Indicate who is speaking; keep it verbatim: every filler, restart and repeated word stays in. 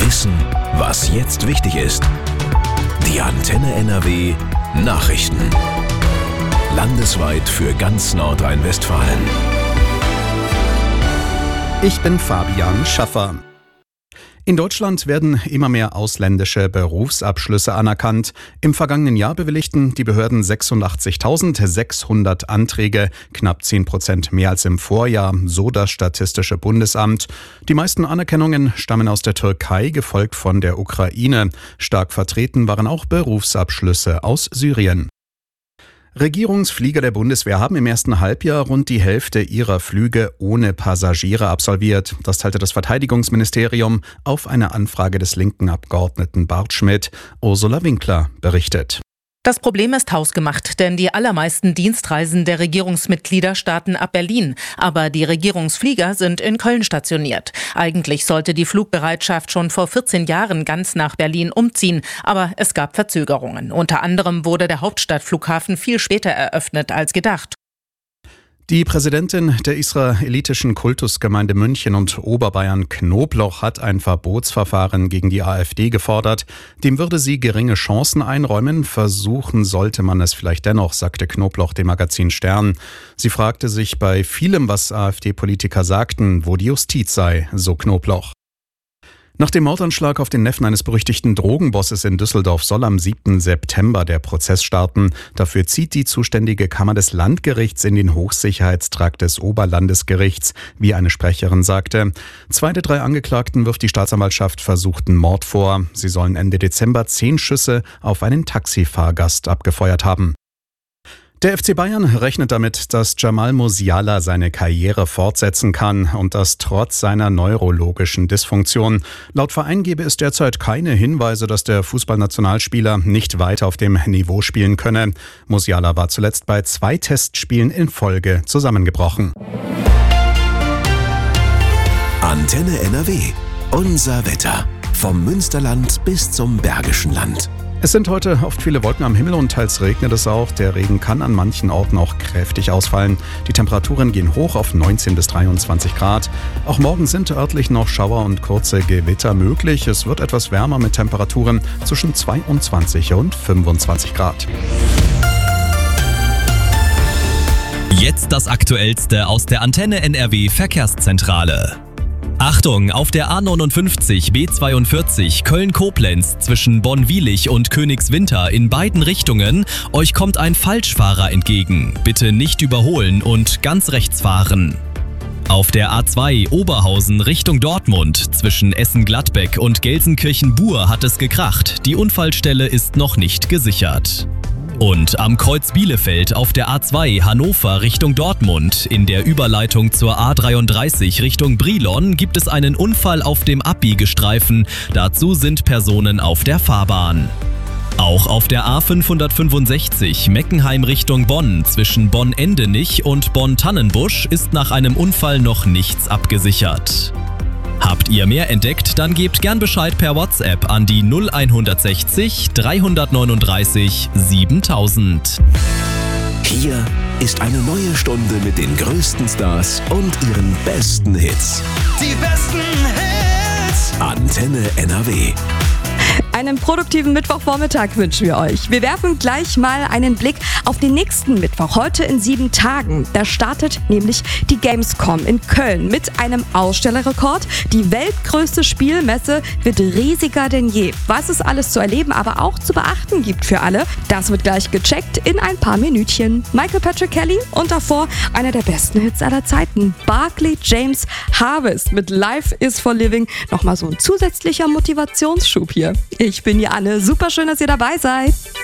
Speaker 1: Wissen, was jetzt wichtig ist. Die Antenne N R W Nachrichten. Landesweit für ganz Nordrhein-Westfalen.
Speaker 2: Ich bin Fabian Schaffer. In Deutschland werden immer mehr ausländische Berufsabschlüsse anerkannt. Im vergangenen Jahr bewilligten die Behörden sechsundachtzigtausendsechshundert Anträge, knapp zehn Prozent mehr als im Vorjahr, so das Statistische Bundesamt. Die meisten Anerkennungen stammen aus der Türkei, gefolgt von der Ukraine. Stark vertreten waren auch Berufsabschlüsse aus Syrien. Regierungsflieger der Bundeswehr haben im ersten Halbjahr rund die Hälfte ihrer Flüge ohne Passagiere absolviert. Das teilte das Verteidigungsministerium auf eine Anfrage des linken Abgeordneten Bart Schmidt. Ursula Winkler berichtet.
Speaker 3: Das Problem ist hausgemacht, denn die allermeisten Dienstreisen der Regierungsmitglieder starten ab Berlin. Aber die Regierungsflieger sind in Köln stationiert. Eigentlich sollte die Flugbereitschaft schon vor vierzehn Jahren ganz nach Berlin umziehen. Aber es gab Verzögerungen. Unter anderem wurde der Hauptstadtflughafen viel später eröffnet als gedacht.
Speaker 2: Die Präsidentin der israelitischen Kultusgemeinde München und Oberbayern Knobloch hat ein Verbotsverfahren gegen die AfD gefordert. Dem würde sie geringe Chancen einräumen. Versuchen sollte man es vielleicht dennoch, sagte Knobloch dem Magazin Stern. Sie fragte sich bei vielem, was AfD-Politiker sagten, wo die Justiz sei, so Knobloch. Nach dem Mordanschlag auf den Neffen eines berüchtigten Drogenbosses in Düsseldorf soll am siebten September der Prozess starten. Dafür zieht die zuständige Kammer des Landgerichts in den Hochsicherheitstrakt des Oberlandesgerichts, wie eine Sprecherin sagte. Zwei der drei Angeklagten wirft die Staatsanwaltschaft versuchten Mord vor. Sie sollen Ende Dezember zehn Schüsse auf einen Taxifahrgast abgefeuert haben. Der F C Bayern rechnet damit, dass Jamal Musiala seine Karriere fortsetzen kann und das trotz seiner neurologischen Dysfunktion. Laut Verein gebe es derzeit keine Hinweise, dass der Fußballnationalspieler nicht weiter auf dem Niveau spielen könne. Musiala war zuletzt bei zwei Testspielen in Folge zusammengebrochen.
Speaker 1: Antenne N R W. Unser Wetter. Vom Münsterland bis zum Bergischen Land.
Speaker 2: Es sind heute oft viele Wolken am Himmel und teils regnet es auch. Der Regen kann an manchen Orten auch kräftig ausfallen. Die Temperaturen gehen hoch auf neunzehn bis dreiundzwanzig Grad. Auch morgen sind örtlich noch Schauer und kurze Gewitter möglich. Es wird etwas wärmer mit Temperaturen zwischen zweiundzwanzig und fünfundzwanzig Grad.
Speaker 4: Jetzt das Aktuellste aus der Antenne N R W Verkehrszentrale. Achtung, auf der A neunundfünfzig B zweiundvierzig Köln-Koblenz zwischen Bonn-Wielich und Königswinter in beiden Richtungen. Euch kommt ein Falschfahrer entgegen. Bitte nicht überholen und ganz rechts fahren. Auf der A zwei Oberhausen Richtung Dortmund zwischen Essen-Gladbeck und Gelsenkirchen-Buhr hat es gekracht. Die Unfallstelle ist noch nicht gesichert. Und am Kreuz Bielefeld auf der A zwei Hannover Richtung Dortmund in der Überleitung zur A dreiunddreißig Richtung Brilon gibt es einen Unfall auf dem Abbiegestreifen. Dazu sind Personen auf der Fahrbahn. Auch auf der A fünfhundertfünfundsechzig Meckenheim Richtung Bonn zwischen Bonn-Endenich und Bonn-Tannenbusch ist nach einem Unfall noch nichts abgesichert. Habt ihr mehr entdeckt, dann gebt gern Bescheid per WhatsApp an die null hundertsechzig dreihundertneununddreißig siebentausend.
Speaker 1: Hier ist eine neue Stunde mit den größten Stars und ihren besten Hits.
Speaker 5: Die besten Hits.
Speaker 1: Antenne N R W.
Speaker 6: Einen produktiven Mittwochvormittag wünschen wir euch. Wir werfen gleich mal einen Blick auf den nächsten Mittwoch, heute in sieben Tagen. Da startet nämlich die Gamescom in Köln mit einem Ausstellerrekord. Die weltgrößte Spielmesse wird riesiger denn je. Was es alles zu erleben, aber auch zu beachten gibt für alle, das wird gleich gecheckt in ein paar Minütchen. Michael Patrick Kelly und davor einer der besten Hits aller Zeiten. Barclay James Harvest mit Life is for Living. Nochmal so ein zusätzlicher Motivationsschub hier. Ich bin Janne. Super schön, dass ihr dabei seid.